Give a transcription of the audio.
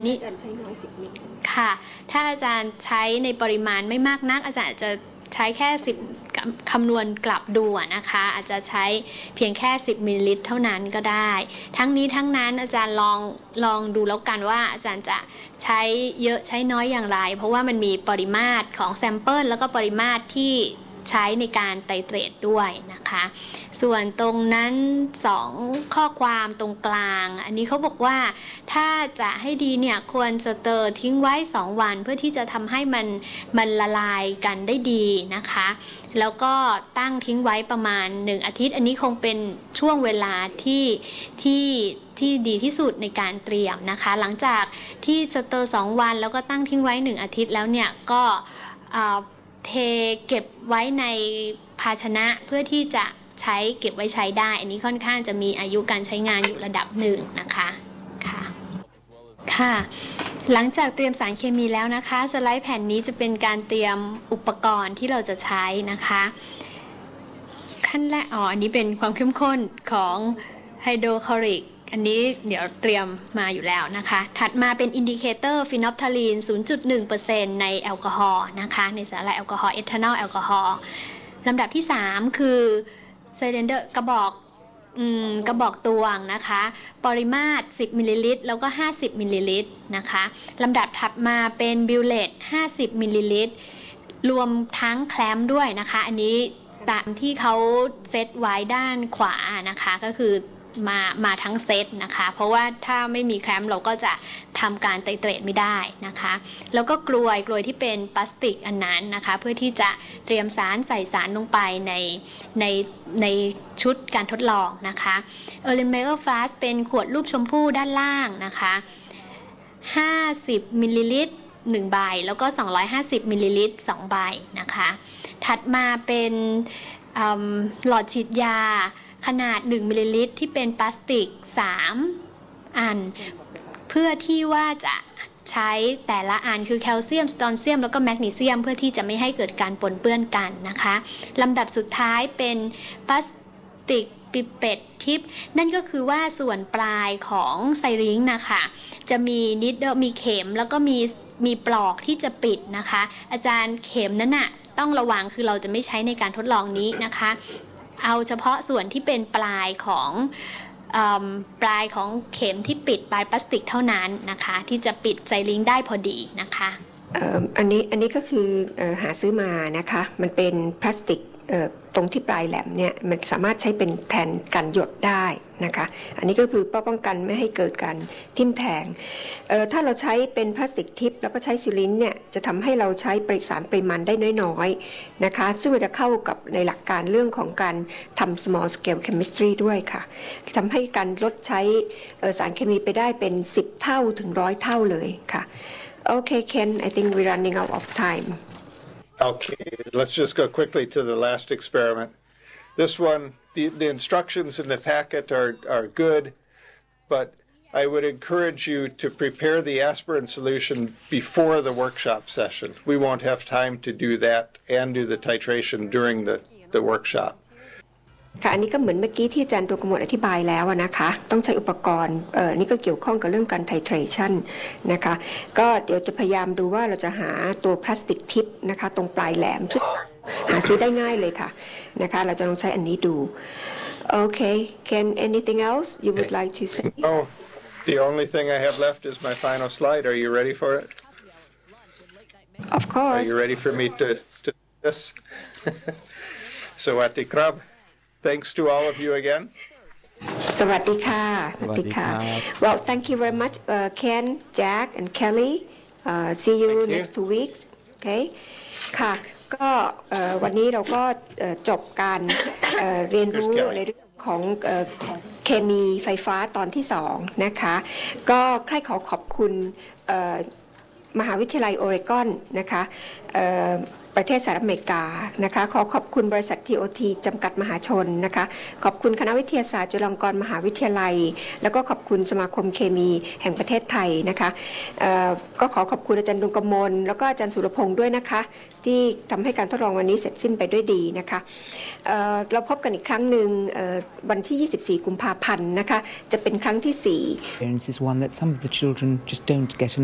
นี่อาจารย์ใช้น้อย10 มิลค่ะถ้าอาจารย์ใช้ในปริมาณไม่มากนักอาจารย์อาจจะใช้แค่10คำนวณกลับดูนะคะอาจจะใช้เพียงแค่10 มิลลิลิตรเท่านั้นก็ได้ทั้งนี้ทั้งนั้นอาจารย์ลองดูแล้วกันว่าอาจารย์จะใช้เยอะใช้น้อยอย่างไรเพราะว่ามันมีปริมาตรของแซมเปิลแล้วก็ปริมาตรที่ใช้ในการไตรเตรดด้วยนะคะส่วนตรงนั้น2ข้อความตรงกลางอันนี้เขาบอกว่าถ้าจะให้ดีเนี่ยควรสเตอร์ทิ้งไว้2 วันเพื่อที่จะทำให้มันละลายกันได้ดีนะคะแล้วก็ตั้งทิ้งไว้ประมาณ1 อาทิตย์อันนี้คงเป็นช่วงเวลาที่ดีที่สุดในการเตรียมนะคะหลังจากที่สเตอร์2 วันแล้วก็ตั้งทิ้งไว้1 อาทิตย์แล้วเนี่ยก็เทเก็บไว้ในภาชนะเพื่อที่จะใช้เก็บไว้ใช้ได้อันนี้ค่อนข้างจะมีอายุการใช้งานอยู่ระดับหนึ่งนะคะค่ะหลังจากเตรียมสารเคมีแล้วนะคะสไลด์แผ่นนี้จะเป็นการเตรียมอุปกรณ์ที่เราจะใช้นะคะขั้นแรกอันนี้เป็นความเข้มข้นของไฮโดรคลอริกอันนี้เดี๋ยวเตรียมมาอยู่แล้วนะคะถัดมาเป็นอินดิเคเตอร์ฟีนอลฟทาลีน 0.1% ในแอลกอฮอล์นะคะในสาหร่ายแอลกอฮอล์เอทานอลแอลกอฮอล์ลำดับที่3คือไซเลนเดอร์กระบอกตวงนะคะปริมาตร10 มิลลิลิตรแล้วก็50 มิลลิลิตรนะคะลำดับถัดมาเป็นบิลเลต50 มิลลิลิตรรวมทั้งแคลมด้วยนะคะอันนี้ตามที่เขาเซตไว้ด้านขวานะคะก็คือมาทั้งเซตนะคะเพราะว่าถ้าไม่มีแคลมเราก็จะทำการไตรเตรดไม่ได้นะคะแล้วก็กลวยที่เป็นพลาสติกอันนั้นนะคะเพื่อที่จะเตรียมใส่สารลงไปในชุดการทดลองนะคะErlenmeyer Flask เป็นขวดรูปชมพู่ด้านล่างนะคะ50 มิลลิลิตร1 ใบแล้วก็250 มิลลิลิตร2 ใบนะคะถัดมาเป็นหลอดฉีดยาขนาด1 มิลลิลิตรที่เป็นพลาสติก3 อันเพื่อที่ว่าจะใช้แต่ละอันคือแคลเซียมสตอนเซียมแล้วก็แมกนีเซียมเพื่อที่จะไม่ให้เกิดการปนเปื้อนกันนะคะลำดับสุดท้ายเป็นพลาสติกปิเป็ตทิปนั่นก็คือว่าส่วนปลายของไซริงนะคะจะมีนิดเดิลมีเข็มแล้วก็มีปลอกที่จะปิดนะคะอาจารย์เข็มนั้นน่ะต้องระวังคือเราจะไม่ใช้ในการทดลองนี้นะคะเอาเฉพาะส่วนที่เป็นปลายของเข็มที่ปิดปลายพลาสติกเท่านั้นนะคะที่จะปิดไซริงได้พอดีนะคะอันนี้ก็คือหาซื้อมานะคะมันเป็นพลาสติกตรงที่ปลายแหลมเนี่ยมันสามารถใช้เป็นแทนกันหยดได้นะคะอันนี้ก็คือป้องกันไม่ให้เกิดการทิ่มแทงถ้าเราใช้เป็นพลาสติกทิปแล้วก็ใช้ซิลินเนี่ยจะทำให้เราใช้สารปริมาณได้น้อยๆนะคะซึ่งมันจะเข้ากับในหลักการเรื่องของการทำ small scale chemistry ด้วยค่ะทำให้การลดใช้สารเคมีไปได้เป็น10 เท่าถึง100 เท่าเลยค่ะOkay, Ken, I think we're running out of time. Okay, let's just go quickly to the last experiment. This one, the instructions in the packet are good, but I would encourage you to prepare the aspirin solution before the workshop session. We won't have time to do that and do the titration during the workshop. ค่ะอันนี้ก็เหมือนเมื่อกี้ที่อาจารย์ตัวกมลอธิบายแล้วนะคะต้องใช้อุปกรณ์นี่ก็เกี่ยวข้องกับเรื่องการไทเทรชันนะคะก็เดี๋ยวจะพยายามดูว่าเราจะหาตัวพลาสติกทิปนะคะตรงปลายแหลมซึ่งหาซื้อได้ง่ายเลยค่ะนะคะเราจะลองใช้อันนี้ดูโอเค Ken anything else you would like to say Oh the only thing I have left is my final slide are you ready for it Of course Are you ready for me to this Sawati Krab Thanks to all of you again. สวัสดีค่ะสวัสดีค่ะ Well, thank you very much, Ken, Jack, and Kelly. See you next 2 weeks. Okay. ค่ะก็วันนี้เราก็จบการเรียนรู้ในเรื่องของเคมีไฟฟ้าตอนที่2นะคะก็ใครขอขอบคุณมหาวิทยาลัยโอเรกอนนะคะประเทศสหรัฐอเมริกานะคะขอขอบคุณบริษัท TOT จำกัดมหาชนนะคะขอบคุณคณะวิทยาศาสตร์จุฬาลงกรณ์มหาวิทยาลัยแล้วก็ขอบคุณสมาคมเคมีแห่งประเทศไทยนะคะก็ขอขอบคุณอาจารย์ดวงกมลแล้วก็อาจารย์สุรพงษ์ด้วยนะคะที่ทำให้การทดลองวันนี้เสร็จสิ้นไปด้วยดีนะคะเราพบกันอีกครั้งหนึ่งวันที่ 24 กุมภาพันธ์นะคะจะเป็นครั้งที่ 4 Is one that some of the children just don't get